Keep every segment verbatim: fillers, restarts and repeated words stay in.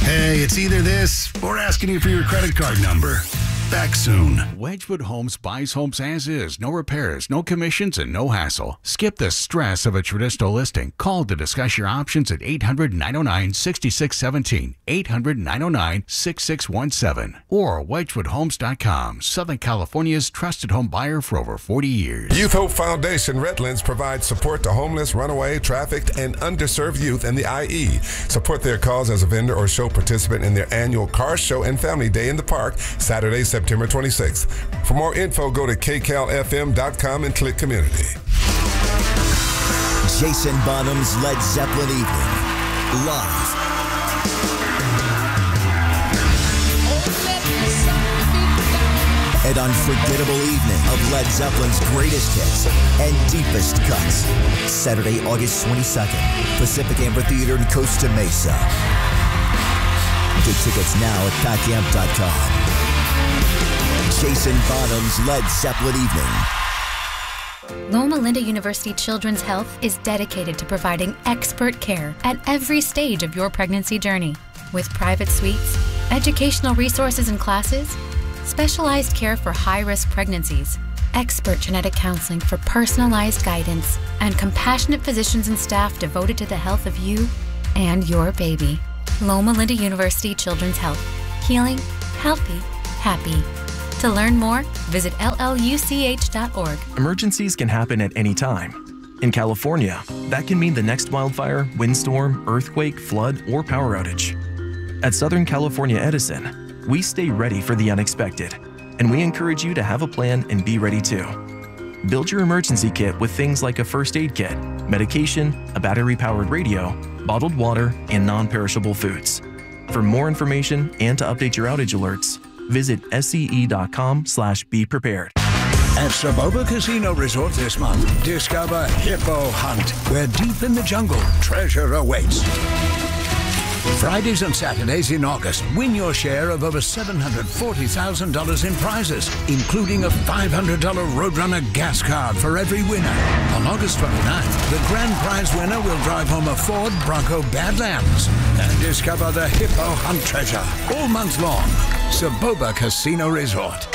Hey, it's either this or asking you for your credit card number. Back soon. Wedgwood Homes buys homes as is. No repairs, no commissions, and no hassle. Skip the stress of a traditional listing. Call to discuss your options at eight hundred, nine oh nine, six six one seven, eight hundred, nine oh nine, six six one seven, or wedgwood homes dot com. Southern California's trusted home buyer for over forty years. Youth Hope Foundation Redlands provides support to homeless, runaway, trafficked, and underserved youth in the I E. Support their cause as a vendor or show participant in their annual Car Show and Family Day in the Park, Saturday, September twenty-sixth. For more info, go to k cal f m dot com and click Community. Jason Bonham's Led Zeppelin Evening, live. An unforgettable evening of Led Zeppelin's greatest hits and deepest cuts. Saturday, August twenty-second, Pacific Amphitheater in Costa Mesa. Get tickets now at pack amp dot com. Jason Bonham's Led Zeppelin Evening. Loma Linda University Children's Health is dedicated to providing expert care at every stage of your pregnancy journey. With private suites, educational resources and classes, specialized care for high-risk pregnancies, expert genetic counseling for personalized guidance, and compassionate physicians and staff devoted to the health of you and your baby. Loma Linda University Children's Health. Healing, healthy, happy. To learn more, visit L L U C H dot org. Emergencies can happen at any time. In California, that can mean the next wildfire, windstorm, earthquake, flood, or power outage. At Southern California Edison, we stay ready for the unexpected, and we encourage you to have a plan and be ready too. Build your emergency kit with things like a first aid kit, medication, a battery-powered radio, bottled water, and non-perishable foods. For more information and to update your outage alerts, visit scE.com slash be prepared. At Saboba Casino Resort this month, discover Hippo Hunt, where deep in the jungle, treasure awaits. Fridays and Saturdays in August, win your share of over seven hundred forty thousand dollars in prizes, including a five hundred dollars Roadrunner gas card for every winner. On August twenty-ninth, the grand prize winner will drive home a Ford Bronco Badlands and discover the Hippo Hunt treasure all month long. Saboba Casino Resort.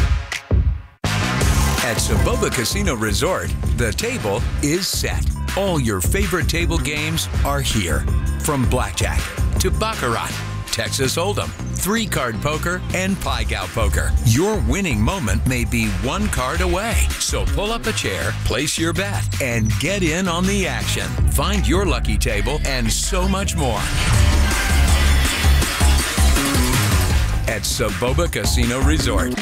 At Saboba Casino Resort, the table is set. All your favorite table games are here. From blackjack to baccarat, Texas Hold'em, three-card poker, and Pai-Gow poker. Your winning moment may be one card away. So pull up a chair, place your bet, and get in on the action. Find your lucky table and so much more at Saboba Casino Resort.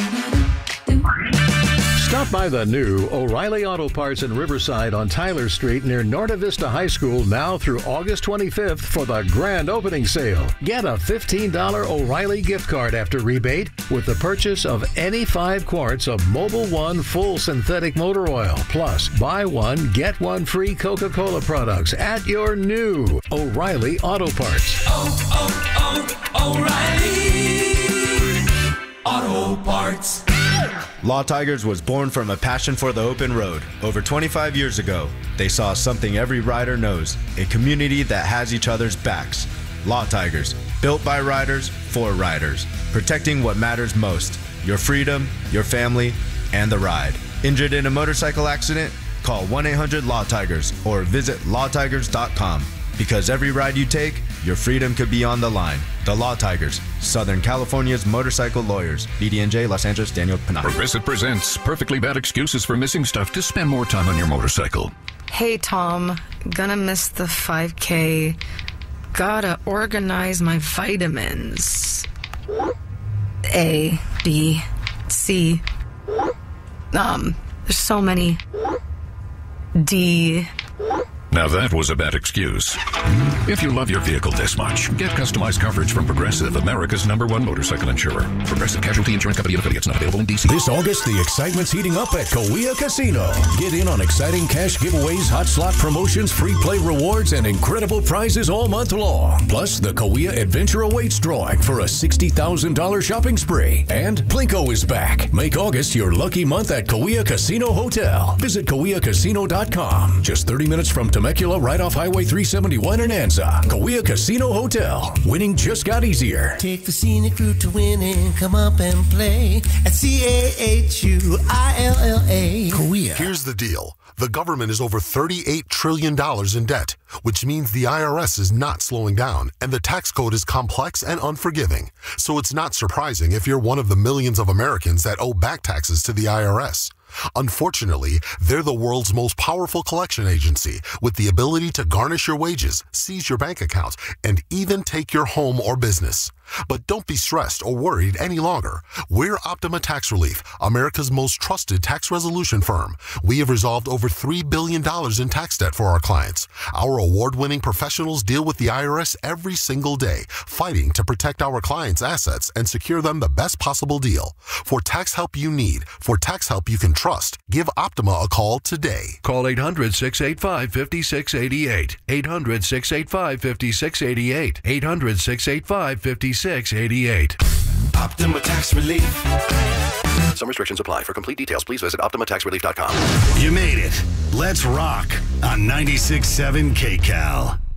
Stop by the new O'Reilly Auto Parts in Riverside on Tyler Street near Norta Vista High School now through August twenty-fifth for the grand opening sale. Get a fifteen dollars O'Reilly gift card after rebate with the purchase of any five quarts of Mobil One full synthetic motor oil. Plus, buy one, get one free Coca-Cola products at your new O'Reilly Auto Parts. Oh, oh, oh, O'Reilly Auto Parts. Law Tigers was born from a passion for the open road. Over twenty-five years ago, they saw something every rider knows, a community that has each other's backs. Law Tigers, built by riders, for riders, protecting what matters most, your freedom, your family, and the ride. Injured in a motorcycle accident? Call one eight hundred law tigers or visit law tigers dot com. Because every ride you take, your freedom could be on the line. The Law Tigers, Southern California's motorcycle lawyers. B D N J, Los Angeles, Daniel Panay. Progressive presents perfectly bad excuses for missing stuff to spend more time on your motorcycle. Hey, Tom. Gonna miss the five K. Gotta organize my vitamins. A, B, C. Um, there's so many. D. Now that was a bad excuse. If you love your vehicle this much, get customized coverage from Progressive, America's number one motorcycle insurer. Progressive Casualty Insurance Company and affiliates, not available in D C. This August, the excitement's heating up at Cahuilla Casino. Get in on exciting cash giveaways, hot slot promotions, free play rewards, and incredible prizes all month long. Plus, the Cahuilla Adventure Awaits drawing for a sixty thousand dollars shopping spree. And Plinko is back. Make August your lucky month at Cahuilla Casino Hotel. Visit Cahuilla Casino dot com. Just thirty minutes from Temecula, right off Highway three seventy-one in Anza. Cahuilla Casino Hotel. Winning just got easier. Take the scenic route to winning. Come up and play at C A H U I L L A. Cahuilla. Here's the deal. The government is over thirty-eight trillion dollars in debt, which means the I R S is not slowing down, and the tax code is complex and unforgiving. So it's not surprising if you're one of the millions of Americans that owe back taxes to the I R S. Unfortunately, they're the world's most powerful collection agency with the ability to garnish your wages, seize your bank accounts, and even take your home or business. But don't be stressed or worried any longer. We're Optima Tax Relief, America's most trusted tax resolution firm. We have resolved over three billion dollars in tax debt for our clients. Our award-winning professionals deal with the I R S every single day, fighting to protect our clients' assets and secure them the best possible deal. For tax help you need, for tax help you can trust, give Optima a call today. Call eight hundred, six eight five, five six eight eight. eight hundred, six eight five, five six eight eight. eight hundred, six eight five, five six eight eight. Optima Tax Relief. Some restrictions apply. For complete details, please visit optima tax relief dot com. You made it. Let's rock on ninety-six point seven K Cal.